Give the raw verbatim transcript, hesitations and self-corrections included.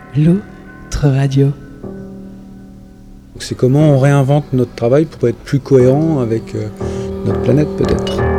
l'autre radio. C'est comment on réinvente notre travail pour être plus cohérent avec notre planète peut-être.